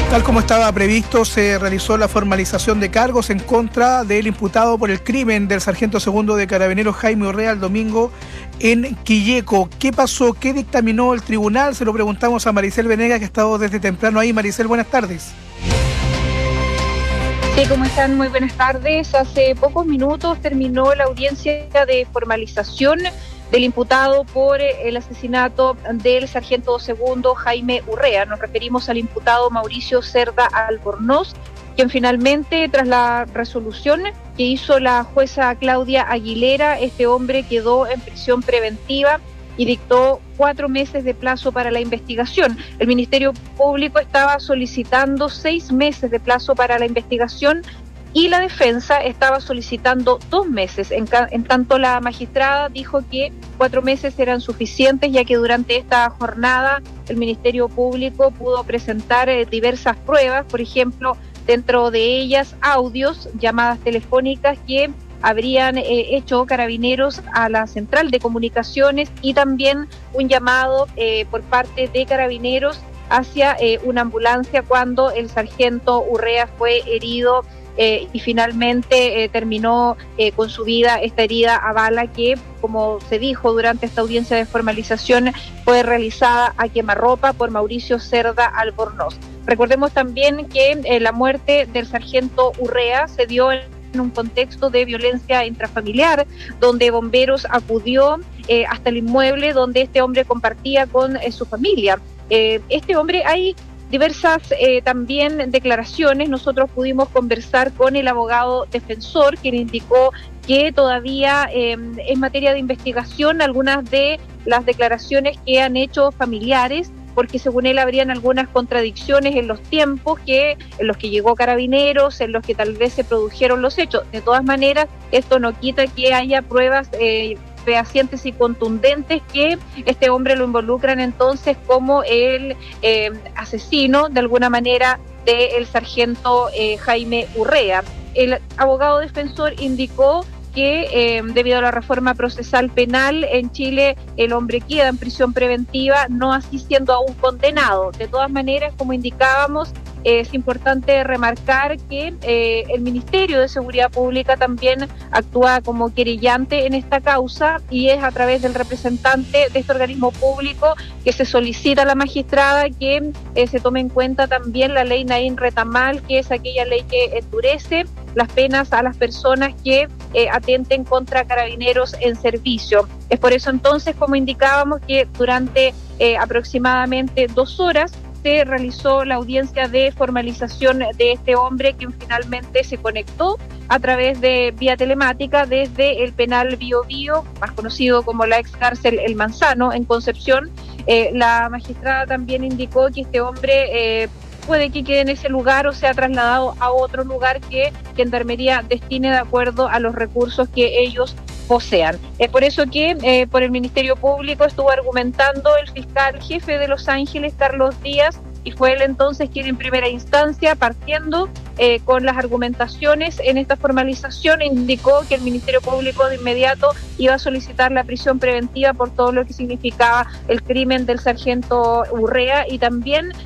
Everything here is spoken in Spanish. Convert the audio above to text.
Tal como estaba previsto, se realizó la formalización de cargos en contra del imputado por el crimen del sargento segundo de Carabineros Jaime Urrea el domingo en Quilleco. ¿Qué pasó? ¿Qué dictaminó el tribunal? Se lo preguntamos a Maricel Venegas, que ha estado desde temprano ahí. Maricel, buenas tardes. Sí, ¿cómo están? Muy buenas tardes. Hace pocos minutos terminó la audiencia de formalización del imputado por el asesinato del sargento segundo Jaime Urrea. Nos referimos al imputado Mauricio Cerda Albornoz, quien finalmente, tras la resolución que hizo la jueza Claudia Aguilera, este hombre quedó en prisión preventiva y dictó 4 meses de plazo para la investigación. El Ministerio Público estaba solicitando 6 meses de plazo para la investigación y la defensa estaba solicitando 2 meses. En tanto, la magistrada dijo que 4 meses eran suficientes, ya que durante esta jornada el Ministerio Público pudo presentar diversas pruebas, por ejemplo, dentro de ellas audios, llamadas telefónicas que habrían hecho Carabineros a la central de comunicaciones y también un llamado por parte de Carabineros hacia una ambulancia cuando el sargento Urrea fue herido y finalmente terminó con su vida esta herida a bala que, como se dijo durante esta audiencia de formalización, fue realizada a quemarropa por Mauricio Cerda Albornoz. Recordemos también que la muerte del sargento Urrea se dio en un contexto de violencia intrafamiliar, donde bomberos acudió hasta el inmueble donde este hombre compartía con su familia. Este hombre, hay diversas también declaraciones. Nosotros pudimos conversar con el abogado defensor, quien indicó que todavía en materia de investigación algunas de las declaraciones que han hecho familiares, porque según él habrían algunas contradicciones en los tiempos en los que llegó Carabineros, en los que tal vez se produjeron los hechos. De todas maneras, esto no quita que haya pruebas fehacientes y contundentes que este hombre lo involucran entonces como el asesino, de alguna manera, del sargento Jaime Urrea. El abogado defensor indicó que debido a la reforma procesal penal en Chile el hombre queda en prisión preventiva, no así siendo aún condenado. De todas maneras, como indicábamos, es importante remarcar que el Ministerio de Seguridad Pública también actúa como querellante en esta causa y es a través del representante de este organismo público que se solicita a la magistrada que se tome en cuenta también la ley Naín Retamal, que es aquella ley que endurece las penas a las personas que atenten contra Carabineros en servicio. Es por eso entonces, como indicábamos, que durante aproximadamente 2 horas se realizó la audiencia de formalización de este hombre, quien finalmente se conectó a través de vía telemática desde el penal Bío Bío, más conocido como la ex cárcel El Manzano, en Concepción. La magistrada también indicó que este hombre puede que quede en ese lugar o sea trasladado a otro lugar que Gendarmería destine de acuerdo a los recursos que ellos posean. Es por eso que por el Ministerio Público estuvo argumentando el fiscal jefe de Los Ángeles, Carlos Díaz, y fue él entonces quien en primera instancia, partiendo con las argumentaciones en esta formalización, indicó que el Ministerio Público de inmediato iba a solicitar la prisión preventiva por todo lo que significaba el crimen del sargento Urrea y también